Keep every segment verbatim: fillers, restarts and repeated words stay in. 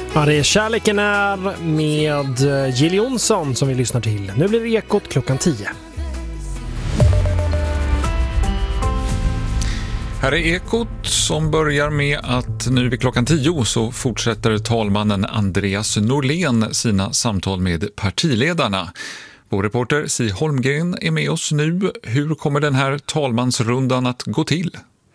Ja, det är Kärleken är med Jill Johnson som vi lyssnar till. Nu blir det Ekot klockan tio. Här är Ekot som börjar med att nu vid klockan tio så fortsätter talmannen Andreas Norlén sina samtal med partiledarna. Vår reporter Si Holmgren är med oss nu. Hur kommer den här talmansrundan att gå till?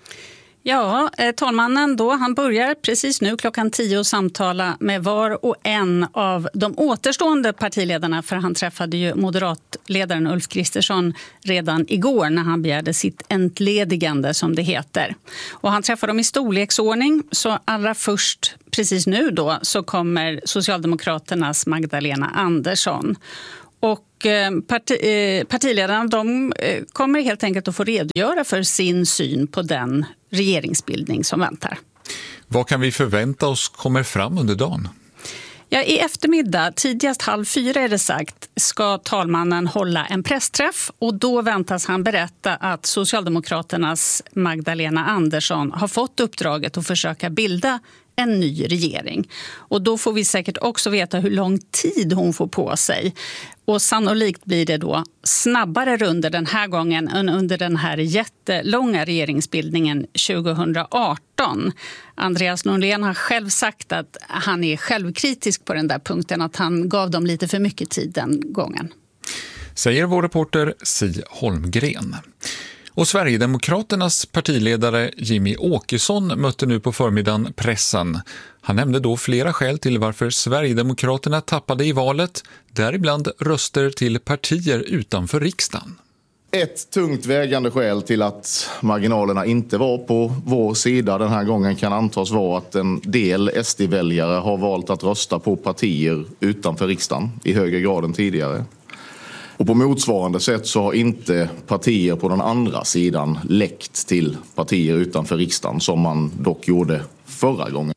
Ja, eh, talmannen då, han börjar precis nu klockan tio och samtala med var och en av de återstående partiledarna, för han träffade ju moderatledaren Ulf Kristersson redan igår när han begärde sitt entledigande, som det heter. Och han träffar dem i storleksordning, så allra först precis nu då så kommer Socialdemokraternas Magdalena Andersson. Och parti, partiledarna de kommer helt enkelt att få redogöra för sin syn på den regeringsbildning som väntar. Vad kan vi förvänta oss kommer fram under dagen? Ja, i eftermiddag, tidigast halv fyra är det sagt, ska talmannen hålla en pressträff och då väntas han berätta att Socialdemokraternas Magdalena Andersson har fått uppdraget att försöka bilda en ny regering. Och då får vi säkert också veta hur lång tid hon får på sig. Och sannolikt blir det då snabbare runder den här gången än under den här jättelånga regeringsbildningen tjugohundraarton. Andreas Norlén har själv sagt att han är självkritisk på den där punkten, att han gav dem lite för mycket tid den gången. Säger vår reporter Si Holmgren. Och Sverigedemokraternas partiledare Jimmie Åkesson mötte nu på förmiddagen pressen. Han nämnde då flera skäl till varför Sverigedemokraterna tappade i valet, däribland röster till partier utanför riksdagen. Ett tungt vägande skäl till att marginalerna inte var på vår sida den här gången kan antas vara att en del S D-väljare har valt att rösta på partier utanför riksdagen i högre grad än tidigare. Och på motsvarande sätt så har inte partier på den andra sidan läckt till partier utanför riksdagen som man dock gjorde förra gången.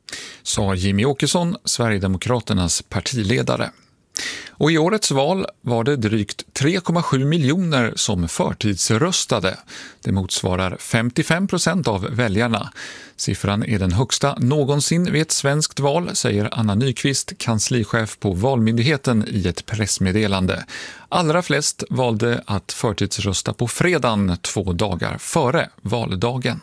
Sa Jimmie Åkesson, Sverigedemokraternas partiledare. Och i årets val var det drygt tre komma sju miljoner som förtidsröstade. Det motsvarar femtiofem procent av väljarna. Siffran är den högsta någonsin vid ett svenskt val, säger Anna Nyqvist, kanslichef på Valmyndigheten i ett pressmeddelande. Allra flest valde att förtidsrösta på fredagen två dagar före valdagen.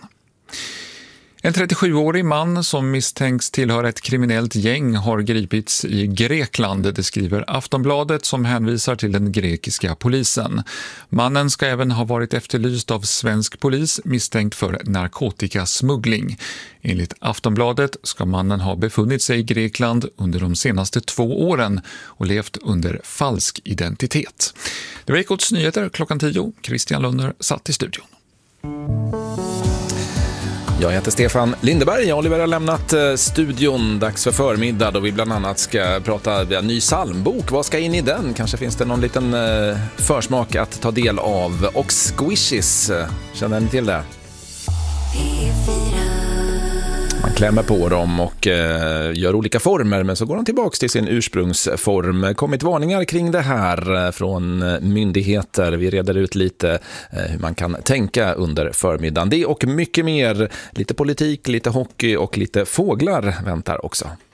En trettiosjuårig man som misstänks tillhöra ett kriminellt gäng har gripits i Grekland, det skriver Aftonbladet som hänvisar till den grekiska polisen. Mannen ska även ha varit efterlyst av svensk polis misstänkt för narkotikasmuggling. Enligt Aftonbladet ska mannen ha befunnit sig i Grekland under de senaste två åren och levt under falsk identitet. Det var Ekots nyheter klockan tio. Christian Lunner satt i studion. Jag heter Stefan Lindeberg, Oliver har lämnat studion, dags för förmiddag då vi bland annat ska prata ny psalmbok. Vad ska in i den? Kanske finns det någon liten försmak att ta del av. Och Squishies, känner ni till det? Man klämmer på dem och eh, gör olika former, men så går de tillbaka till sin ursprungsform. Kommit varningar kring det här från myndigheter. Vi reder ut lite eh, hur man kan tänka under förmiddagen. Det och mycket mer. Lite politik, lite hockey och lite fåglar väntar också.